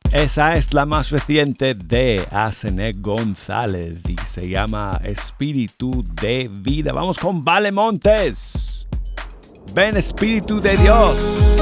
Esa es la más reciente de Asenet González y se llama Espíritu de Vida. Vamos con Vale Montes. Ven Espíritu de Dios.